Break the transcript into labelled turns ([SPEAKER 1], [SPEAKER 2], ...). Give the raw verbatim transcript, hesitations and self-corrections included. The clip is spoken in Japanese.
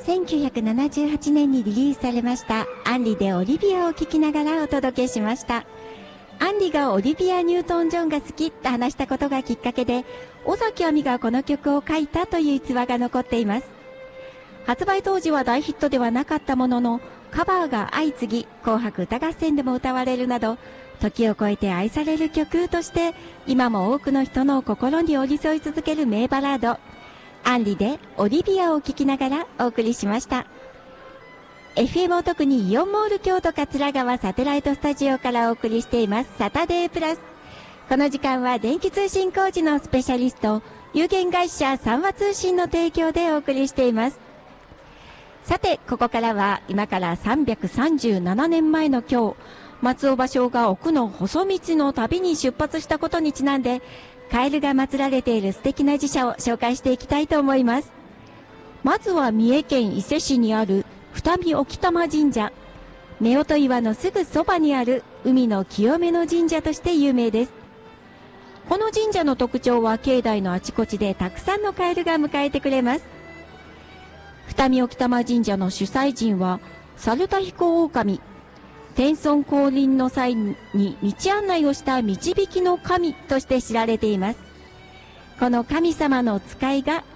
[SPEAKER 1] せんきゅうひゃくななじゅうはちねんにリリースされましたアンリでオリビアを聴きながらお届けしました。アンリがオリビア・ニュートン・ジョンが好きと話したことがきっかけで、尾崎亜美がこの曲を書いたという逸話が残っています。発売当時は大ヒットではなかったものの、カバーが相次ぎ、紅白歌合戦でも歌われるなど、時を超えて愛される曲として、今も多くの人の心に寄り添い続ける名バラード、アンリでオリビアを聴きながらお送りしました。エフエム を特にイオンモール京都桂川サテライトスタジオからお送りしていますサタデープラス。この時間は電気通信工事のスペシャリスト、有限会社三和通信の提供でお送りしています。さて、ここからは今からさんびゃくさんじゅうななねんまえの今日、松尾芭蕉が奥の細道の旅に出発したことにちなんで、カエルが祀られている素敵な寺社を紹介していきたいと思います。まずは三重県伊勢市にある二見沖玉神社。夫婦岩のすぐそばにある海の清めの神社として有名です。この神社の特徴は境内のあちこちでたくさんのカエルが迎えてくれます。二見沖玉神社の主催神は猿田彦狼。天孫降臨の際に道案内をした導きの神として知られています。この神様の使いが